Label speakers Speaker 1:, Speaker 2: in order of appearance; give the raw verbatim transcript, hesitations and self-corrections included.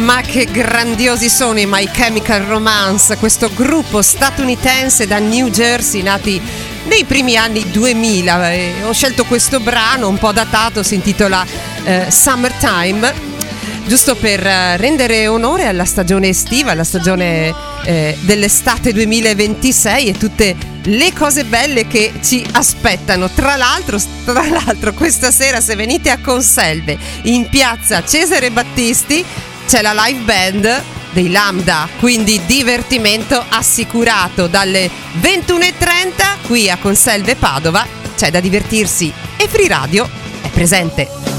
Speaker 1: Ma che grandiosi sono i My Chemical Romance, questo gruppo statunitense da New Jersey nati nei primi anni duemila. E ho scelto questo brano un po' datato, si intitola eh, Summertime, giusto per eh, rendere onore alla stagione estiva, alla stagione eh, dell'estate duemilaventisei e tutte le cose belle che ci aspettano. Tra l'altro, tra l'altro questa sera, se venite a Conselve in piazza Cesare Battisti, c'è la live band dei Lambda, quindi divertimento assicurato. Dalle ventuno e trenta qui a Conselve Padova c'è da divertirsi e Free Radio è presente.